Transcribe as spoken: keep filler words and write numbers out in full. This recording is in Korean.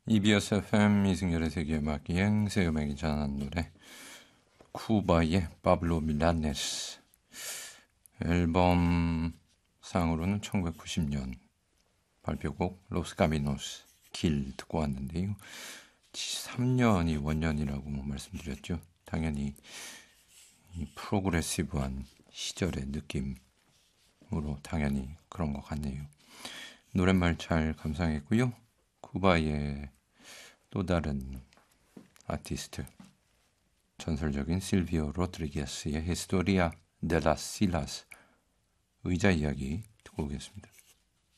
이비에스 에프엠 이승열의 세계음악여행, 새음악이 전하는 노래 쿠바의 파블로 밀라네스. 앨범상으로는 천구백구십 년 발표곡 로스 카미노스 길 듣고 왔는데요. 삼 년이 원년이라고 뭐 말씀드렸죠. 당연히 이 프로그레시브한 시절의 느낌으로 당연히 그런 것 같네요. 노랫말 잘 감상했고요. 쿠바의 또 다른 아티스트, 전설적인 실비오 로드리게스의 히스토리아 데 라스 실라스, 의자 이야기 듣고 오겠습니다.